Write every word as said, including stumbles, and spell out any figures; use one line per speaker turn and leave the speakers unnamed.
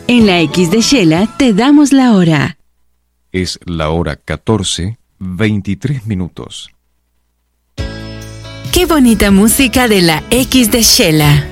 En la X de Shela te damos la hora.
Es la hora catorce, veintitrés minutos.
Qué bonita música de la X de Shela.